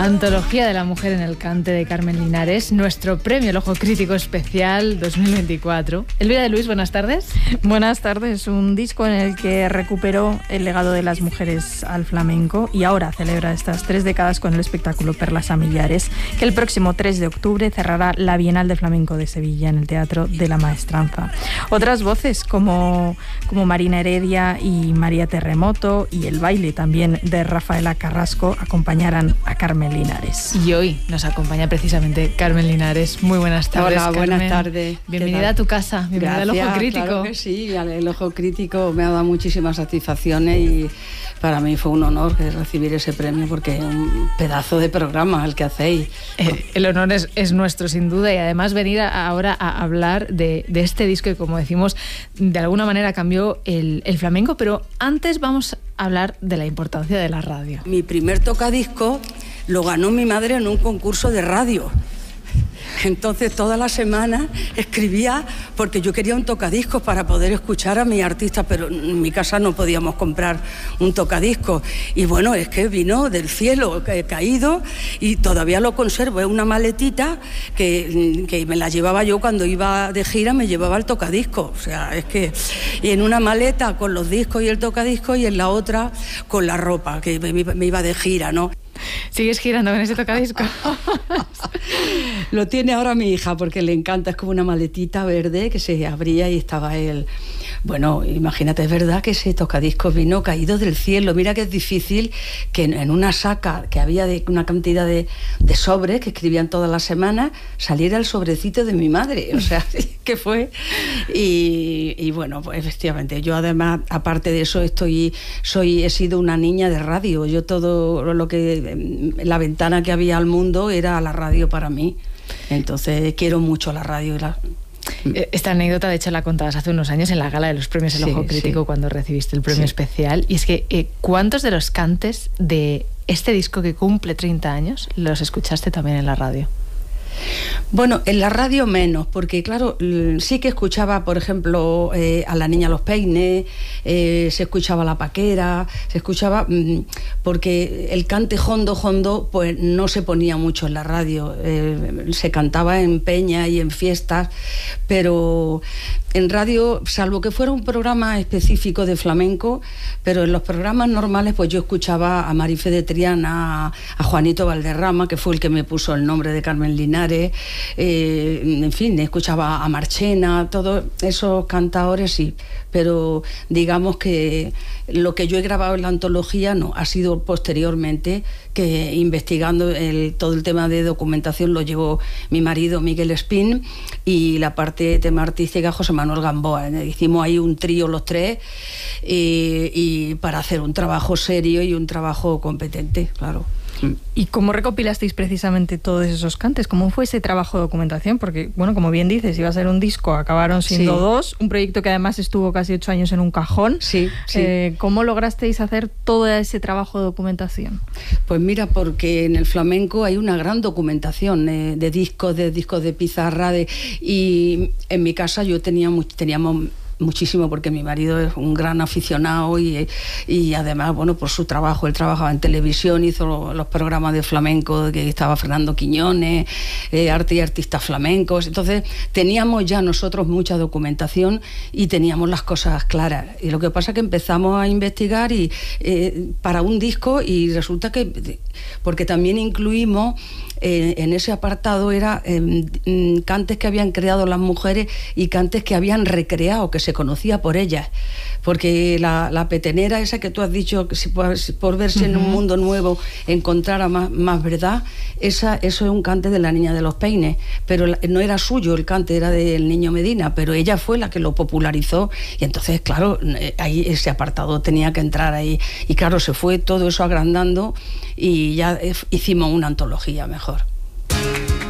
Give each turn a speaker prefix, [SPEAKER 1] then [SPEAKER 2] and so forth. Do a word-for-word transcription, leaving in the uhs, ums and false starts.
[SPEAKER 1] Antología de la mujer en el cante de Carmen Linares, nuestro premio El Ojo Crítico Especial dos mil veinticuatro. Elvira de Luis, buenas tardes.
[SPEAKER 2] Buenas tardes, un disco en el que recuperó el legado de las mujeres al flamenco y ahora celebra estas tres décadas con el espectáculo Perlas a Millares, que el próximo tres de octubre cerrará la Bienal de Flamenco de Sevilla en el Teatro de la Maestranza. Otras voces como, como Marina Heredia y María Terremoto y el baile también de Rafaela Carrasco acompañarán a Carmen Linares.
[SPEAKER 1] Y hoy nos acompaña precisamente Carmen Linares. Muy buenas tardes,
[SPEAKER 3] Hola,
[SPEAKER 1] Carmen.
[SPEAKER 3] buenas tardes.
[SPEAKER 1] Bienvenida a tu casa, bienvenida
[SPEAKER 3] Gracias,
[SPEAKER 1] al Ojo Crítico.
[SPEAKER 3] Claro que sí, el Ojo Crítico me ha dado muchísimas satisfacciones y para mí fue un honor recibir ese premio porque es un pedazo de programa el que hacéis.
[SPEAKER 1] Eh, el honor es, es nuestro, sin duda, y además venir a, ahora a hablar de, de este disco que, como decimos, de alguna manera cambió el, el flamenco, pero antes vamos a hablar de la importancia de la radio.
[SPEAKER 3] Mi primer tocadisco lo ganó mi madre en un concurso de radio. Entonces toda la semana escribía porque yo quería un tocadiscos para poder escuchar a mis artistas, pero en mi casa no podíamos comprar un tocadiscos. Y bueno, es que vino del cielo he caído y todavía lo conservo. Es una maletita que, que me la llevaba yo cuando iba de gira, me llevaba el tocadiscos. O sea, es que... Y en una maleta con los discos y el tocadiscos y en la otra con la ropa, que me, me iba de gira, ¿no?
[SPEAKER 1] ¿Sigues girando con ese tocadiscos?
[SPEAKER 3] Lo tiene ahora mi hija porque le encanta, es como una maletita verde que se abría y estaba él. Bueno, imagínate, es verdad que ese tocadiscos vino caído del cielo. Mira que es difícil que en una saca que había de una cantidad de, de sobres que escribían todas las semanas, saliera el sobrecito de mi madre. O sea, que fue. Y, y bueno, pues efectivamente, yo además, aparte de eso, estoy, soy, he sido una niña de radio. Yo todo lo que, la ventana que había al mundo era la radio para mí. Entonces quiero mucho la radio y la...
[SPEAKER 1] Esta anécdota, de hecho, la contabas hace unos años en la gala de los premios El Ojo sí, Crítico, sí. cuando recibiste el premio sí. especial. Y es que, eh, ¿cuántos de los cantes de este disco que cumple treinta años los escuchaste también en la radio?
[SPEAKER 3] Bueno, en la radio menos, porque claro, sí que escuchaba, por ejemplo, eh, a la niña Los Peines, eh, se escuchaba La Paquera, se escuchaba, mmm, porque el cante jondo, jondo, pues no se ponía mucho en la radio, eh, se cantaba en peña y en fiestas, pero en radio, salvo que fuera un programa específico de flamenco, pero en los programas normales, pues yo escuchaba a Marife de Triana, a Juanito Valderrama, que fue el que me puso el nombre de Carmen Linares, eh, en fin, escuchaba a Marchena, todos esos cantadores, sí, pero digamos que lo que yo he grabado en la antología no, ha sido posteriormente, que investigando el, todo el tema de documentación lo llevó mi marido Miguel Espín y la parte de tema artística José Manuel Gamboa. Hicimos ahí un trío los tres y, y para hacer un trabajo serio y un trabajo competente, claro.
[SPEAKER 2] ¿Y cómo recopilasteis precisamente todos esos cantes? ¿Cómo fue ese trabajo de documentación? Porque, bueno, como bien dices, iba a ser un disco, acabaron siendo sí. dos, un proyecto que además estuvo casi ocho años en un cajón.
[SPEAKER 3] Sí, sí.
[SPEAKER 2] Eh, ¿Cómo lograsteis hacer todo ese trabajo de documentación?
[SPEAKER 3] Pues mira, porque en el flamenco hay una gran documentación eh, de discos, de discos de pizarra, de, y en mi casa yo tenía teníamos... muchísimo porque mi marido es un gran aficionado y, y además, bueno, por su trabajo, él trabajaba en televisión, hizo los, los programas de flamenco, que estaba Fernando Quiñones, eh, arte y artistas flamencos, entonces teníamos ya nosotros mucha documentación y teníamos las cosas claras, y lo que pasa es que empezamos a investigar y eh, para un disco y resulta que, porque también incluimos Eh, en ese apartado era eh, cantes que habían creado las mujeres y cantes que habían recreado, que se conocía por ellas, porque la, la petenera esa que tú has dicho, que si por, si por verse uh-huh. en un mundo nuevo encontrara más, más verdad, esa, eso es un cante de la niña de Los Peines, pero la, no era suyo el cante, era del Niño Medina, pero ella fue la que lo popularizó y entonces claro, ahí ese apartado tenía que entrar ahí y claro, se fue todo eso agrandando y ya hicimos una antología mejor.